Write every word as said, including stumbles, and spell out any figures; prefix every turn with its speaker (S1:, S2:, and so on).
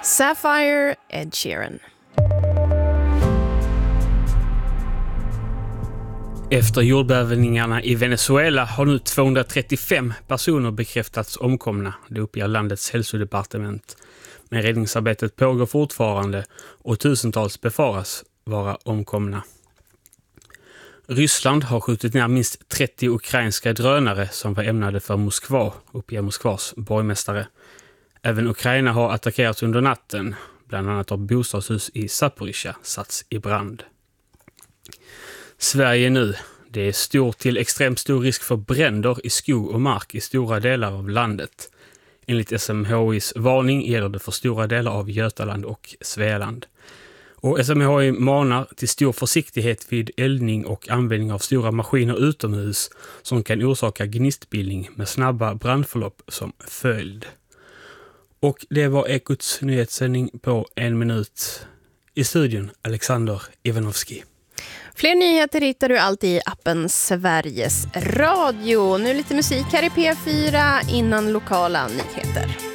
S1: Sapphire, Ed Sheeran.
S2: Efter jordbävningarna i Venezuela har nu tvåhundratrettiofem personer bekräftats omkomna, det uppger landets hälsodepartement. Men räddningsarbetet pågår fortfarande och tusentals befaras vara omkomna. Ryssland har skjutit ner minst trettio ukrainska drönare som var ämnade för Moskva, uppger Moskvas borgmästare. Även Ukraina har attackerats under natten, bland annat har bostadshus i Zaporizjzja satts i brand. Sverige nu. Det är stor till extremt stor risk för bränder i skog och mark i stora delar av landet. Enligt S M H I:s varning gäller det för stora delar av Götaland och Svealand. Och S M H I manar till stor försiktighet vid eldning och användning av stora maskiner utomhus som kan orsaka gnistbildning med snabba brandförlopp som följd. Och det var Ekots nyhetssändning på en minut. I studion Alexander Ivanovski.
S1: Fler nyheter hittar du alltid i appen Sveriges Radio. Nu lite musik här i P fyra innan lokala nyheter.